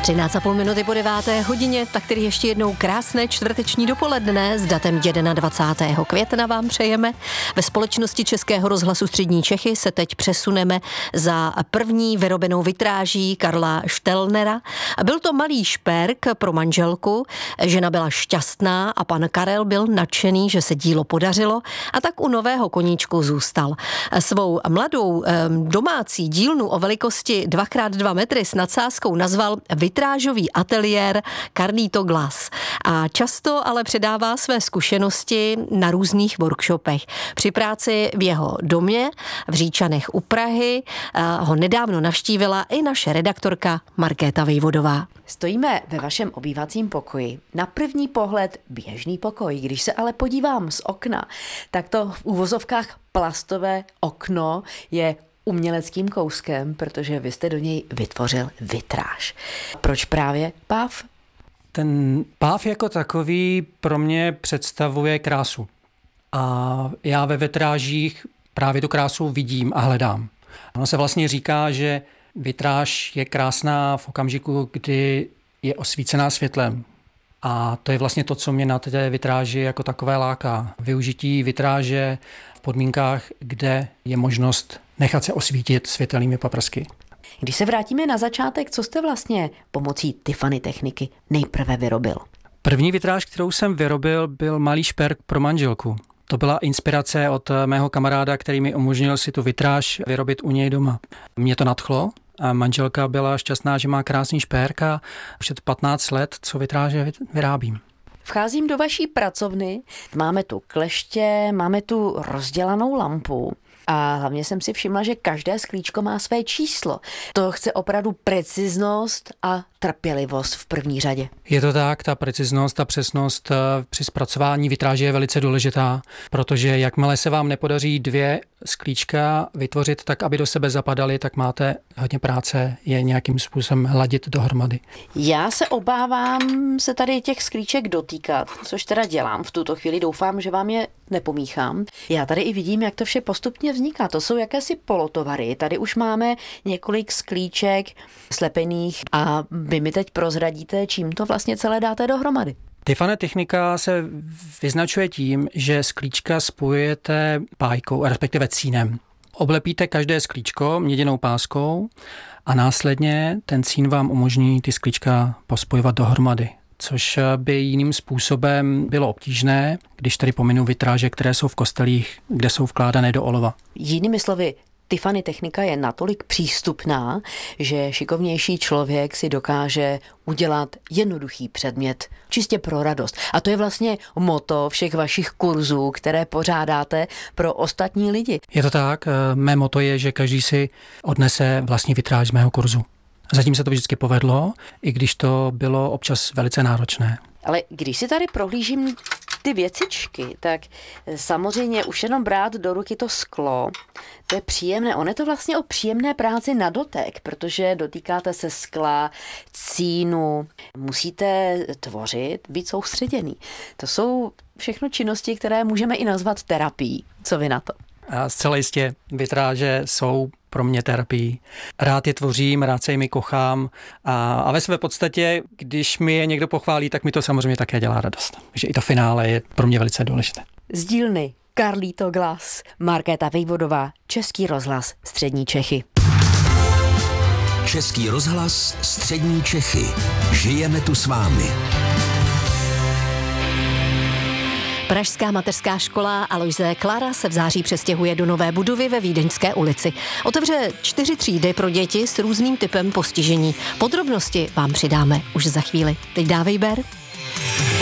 13,5 minuty po 9:00, tak tedy ještě jednou krásné čtvrteční dopoledne s datem 21. května vám přejeme. Ve společnosti Českého rozhlasu Střední Čechy se teď přesuneme za první vyrobenou vitráží Karla Štelnera. Byl to malý šperk pro manželku, žena byla šťastná a pan Karel byl nadšený, že se dílo podařilo a tak u nového koníčku zůstal. Svou mladou domácí dílnu o velikosti 2x2 metry s nadsázkou nazval vitrážový ateliér Carlito Glass a často ale předává své zkušenosti na různých workshopech. Při práci v jeho domě v Říčanech u Prahy ho nedávno navštívila i naše redaktorka Markéta Vejvodová. Stojíme ve vašem obývacím pokoji. Na první pohled běžný pokoj. Když se ale podívám z okna, tak to v uvozovkách plastové okno je uměleckým kouskem, protože vy jste do něj vytvořil vitráž. Proč právě páv? Ten páv jako takový pro mě představuje krásu. A já ve vitrážích právě tu krásu vidím a hledám. Ono se vlastně říká, že vitráž je krásná v okamžiku, kdy je osvícená světlem. A to je vlastně to, co mě na té vitráži jako takové láká. Využití vitráže v podmínkách, kde je možnost nechat se osvítit světelnými paprsky. Když se vrátíme na začátek, co jste vlastně pomocí Tiffany techniky nejprve vyrobil? První vitráž, kterou jsem vyrobil, byl malý šperk pro manželku. To byla inspirace od mého kamaráda, který mi umožnil si tu vitráž vyrobit u něj doma. Mě to nadchlo a manželka byla šťastná, že má krásný šperk a už je to 15 let, co vitráže vyrábím. Vcházím do vaší pracovny, máme tu kleště, máme tu rozdělanou lampu a hlavně jsem si všimla, že každé sklíčko má své číslo. To chce opravdu preciznost a trpělivost v první řadě. Je to tak, ta preciznost a přesnost při zpracování vitráže je velice důležitá, protože jakmile se vám nepodaří 2 sklíčka vytvořit tak, aby do sebe zapadaly, tak máte hodně práce je nějakým způsobem hladit dohromady. Já se obávám se tady těch sklíček dotýkat, což teda dělám v tuto chvíli. Doufám, že vám je nepomíchám. Já tady i vidím, jak to vše postupně vzniká. To jsou jakési polotovary. Tady už máme několik sklíček slepených a vy mi teď prozradíte, čím to vlastně celé dáte dohromady. Tiffany technika se vyznačuje tím, že sklíčka spojujete pájkou, respektive cínem. Oblepíte každé sklíčko měděnou páskou a následně ten cín vám umožní ty sklíčka pospojovat dohromady, což by jiným způsobem bylo obtížné, když tady pominu vitráže, které jsou v kostelích, kde jsou vkládané do olova. Jinými slovy, Tiffany technika je natolik přístupná, že šikovnější člověk si dokáže udělat jednoduchý předmět čistě pro radost. A to je vlastně motto všech vašich kurzů, které pořádáte pro ostatní lidi. Je to tak, mé motto je, že každý si odnese vlastní vitráž z mého kurzu. Zatím se to vždycky povedlo, i když to bylo občas velice náročné. Ale když si tady prohlížím ty věcičky, tak samozřejmě už jenom brát do ruky to sklo, to je příjemné. On je to vlastně o příjemné práci na dotek, protože dotýkáte se skla, cínu, musíte tvořit, být soustředěný. To jsou všechno činnosti, které můžeme i nazvat terapií. Co vy na to? A zcela jistě vitráže jsou pro mě terapii. Rád je tvořím, rád se jimi kochám a ve své podstatě, když mi je někdo pochválí, tak mi to samozřejmě také dělá radost. Takže i to finále je pro mě velice důležité. Z dílny Carlito Glass, Markéta Vejvodová, Český rozhlas Střední Čechy. Český rozhlas Střední Čechy. Žijeme tu s vámi. Pražská mateřská škola Aloise Klara se v září přestěhuje do nové budovy ve Vídeňské ulici. Otevře 4 třídy pro děti s různým typem postižení. Podrobnosti vám přidáme už za chvíli. Teď dávej ber.